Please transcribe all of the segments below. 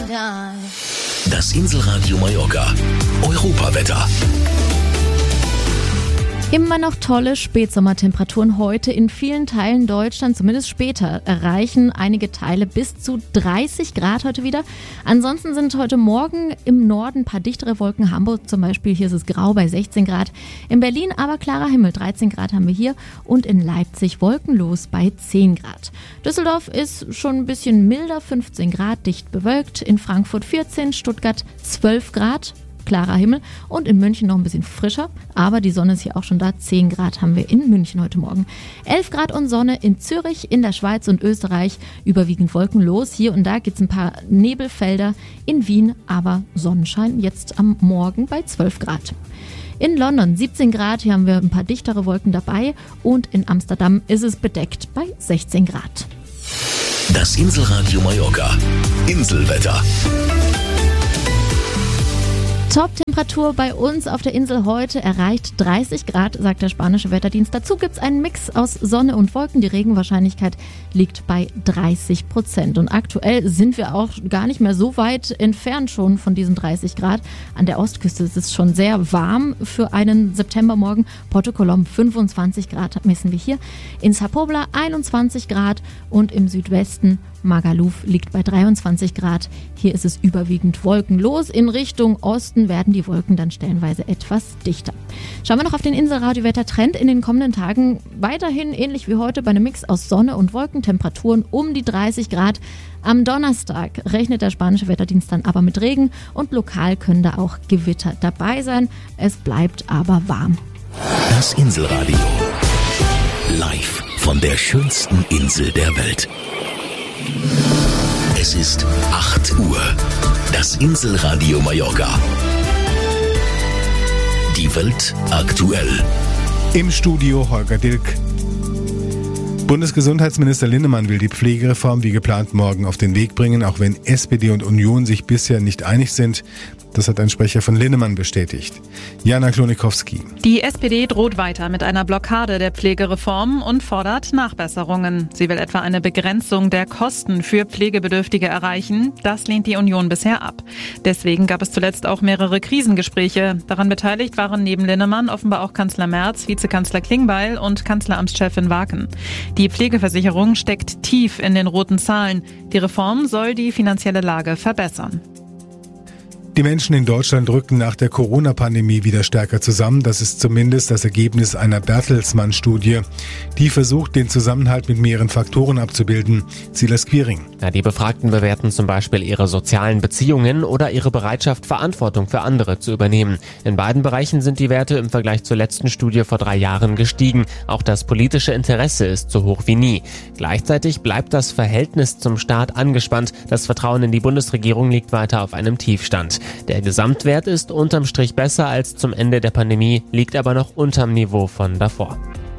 Das Inselradio Mallorca. Europawetter. Immer noch tolle Spätsommertemperaturen heute in vielen Teilen Deutschlands, zumindest später, erreichen einige Teile bis zu 30 Grad heute wieder. Ansonsten sind heute Morgen im Norden ein paar dichtere Wolken. Hamburg zum Beispiel, hier ist es grau bei 16 Grad. In Berlin aber klarer Himmel, 13 Grad haben wir hier. Und in Leipzig wolkenlos bei 10 Grad. Düsseldorf ist schon ein bisschen milder, 15 Grad, dicht bewölkt. In Frankfurt 14, Stuttgart 12 Grad. Klarer Himmel und in München noch ein bisschen frischer, aber die Sonne ist hier auch schon da. 10 Grad haben wir in München heute Morgen. 11 Grad und Sonne in Zürich, in der Schweiz und Österreich, überwiegend wolkenlos. Hier und da gibt es ein paar Nebelfelder. In Wien aber Sonnenschein, jetzt am Morgen bei 12 Grad. In London 17 Grad, hier haben wir ein paar dichtere Wolken dabei und in Amsterdam ist es bedeckt bei 16 Grad. Das Inselradio Mallorca. Inselwetter. Top-Temperatur bei uns auf der Insel heute erreicht 30 Grad, sagt der spanische Wetterdienst. Dazu gibt es einen Mix aus Sonne und Wolken. Die Regenwahrscheinlichkeit liegt bei 30%. Und aktuell sind wir auch gar nicht mehr so weit entfernt schon von diesen 30 Grad. An der Ostküste ist es schon sehr warm für einen Septembermorgen. Porto Colom 25 Grad messen wir hier. In Sa Pobla 21 Grad und im Südwesten Magaluf liegt bei 23 Grad. Hier ist es überwiegend wolkenlos. In Richtung Osten werden die Wolken dann stellenweise etwas dichter. Schauen wir noch auf den Inselradio-Wettertrend in den kommenden Tagen. Weiterhin ähnlich wie heute bei einem Mix aus Sonne und Wolkentemperaturen um die 30 Grad. Am Donnerstag rechnet der spanische Wetterdienst dann aber mit Regen und lokal können da auch Gewitter dabei sein. Es bleibt aber warm. Das Inselradio. Live von der schönsten Insel der Welt. Es ist 8 Uhr. Das Inselradio Mallorca. Die Welt aktuell. Im Studio Holger Dilk. Bundesgesundheitsminister Linnemann will die Pflegereform wie geplant morgen auf den Weg bringen, auch wenn SPD und Union sich bisher nicht einig sind. Das hat ein Sprecher von Linnemann bestätigt. Jana Klonikowski. Die SPD droht weiter mit einer Blockade der Pflegereform und fordert Nachbesserungen. Sie will etwa eine Begrenzung der Kosten für Pflegebedürftige erreichen. Das lehnt die Union bisher ab. Deswegen gab es zuletzt auch mehrere Krisengespräche. Daran beteiligt waren neben Linnemann offenbar auch Kanzler Merz, Vizekanzler Klingbeil und Kanzleramtschefin Waken. Die Pflegeversicherung steckt tief in den roten Zahlen. Die Reform soll die finanzielle Lage verbessern. Die Menschen in Deutschland rücken nach der Corona-Pandemie wieder stärker zusammen. Das ist zumindest das Ergebnis einer Bertelsmann-Studie. Die versucht, den Zusammenhalt mit mehreren Faktoren abzubilden. Silas Quiring. Die Befragten bewerten zum Beispiel ihre sozialen Beziehungen oder ihre Bereitschaft, Verantwortung für andere zu übernehmen. In beiden Bereichen sind die Werte im Vergleich zur letzten Studie vor 3 Jahren gestiegen. Auch das politische Interesse ist so hoch wie nie. Gleichzeitig bleibt das Verhältnis zum Staat angespannt. Das Vertrauen in die Bundesregierung liegt weiter auf einem Tiefstand. Der Gesamtwert ist unterm Strich besser als zum Ende der Pandemie, liegt aber noch unterm Niveau von davor.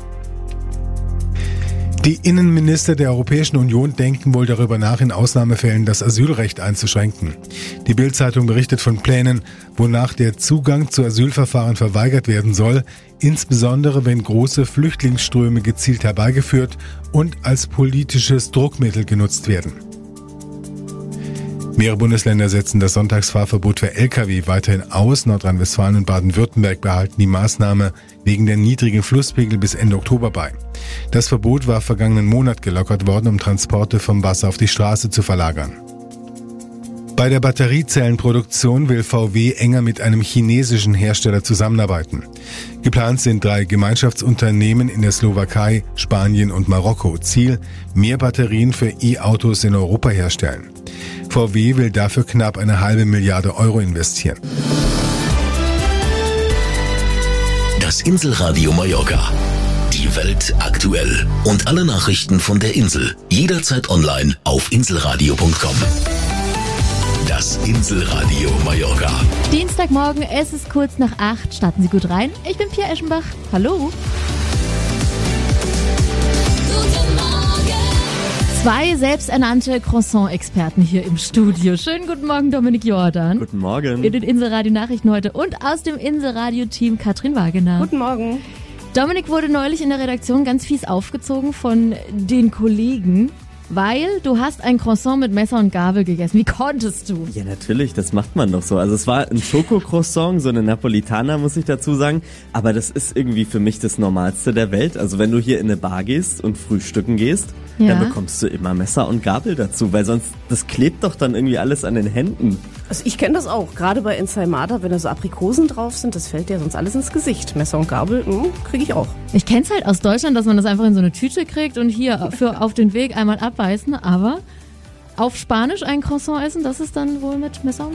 Die Innenminister der Europäischen Union denken wohl darüber nach, in Ausnahmefällen das Asylrecht einzuschränken. Die Bild-Zeitung berichtet von Plänen, wonach der Zugang zu Asylverfahren verweigert werden soll, insbesondere wenn große Flüchtlingsströme gezielt herbeigeführt und als politisches Druckmittel genutzt werden. Mehrere Bundesländer setzen das Sonntagsfahrverbot für Lkw weiterhin aus. Nordrhein-Westfalen und Baden-Württemberg behalten die Maßnahme wegen der niedrigen Flusspegel bis Ende Oktober bei. Das Verbot war vergangenen Monat gelockert worden, um Transporte vom Wasser auf die Straße zu verlagern. Bei der Batteriezellenproduktion will VW enger mit einem chinesischen Hersteller zusammenarbeiten. Geplant sind 3 Gemeinschaftsunternehmen in der Slowakei, Spanien und Marokko. Ziel: mehr Batterien für E-Autos in Europa herstellen. VW will dafür knapp eine halbe Milliarde Euro investieren. Das Inselradio Mallorca. Die Welt aktuell. Und alle Nachrichten von der Insel. Jederzeit online auf inselradio.com. Das Inselradio Mallorca. Dienstagmorgen, es ist kurz nach 8. Starten Sie gut rein. Ich bin Pia Eschenbach. Hallo. Guten Morgen. 2 selbsternannte Croissant-Experten hier im Studio. Schönen guten Morgen, Dominik Jordan. Guten Morgen. In den Inselradio-Nachrichten heute und aus dem Inselradio-Team Katrin Wagener. Guten Morgen. Dominik wurde neulich in der Redaktion ganz fies aufgezogen von den Kollegen. weil du hast ein Croissant mit Messer und Gabel gegessen. Wie konntest du? Ja, natürlich, das macht man doch so. Also es war ein Schokocroissant, so eine Napolitana, muss ich dazu sagen. Aber das ist irgendwie für mich das Normalste der Welt. Also wenn du hier in eine Bar gehst und frühstücken gehst, Ja. dann bekommst du immer Messer und Gabel dazu, weil sonst, das klebt doch dann irgendwie alles an den Händen. Also ich kenne das auch, gerade bei Ensaimada, wenn da so Aprikosen drauf sind, das fällt dir sonst alles ins Gesicht. Messer und Gabel, kriege ich auch. Ich kenn's halt aus Deutschland, dass man das einfach in so eine Tüte kriegt und hier für auf den Weg einmal abbeißen, aber auf Spanisch ein Croissant essen, das ist dann wohl mit Messer und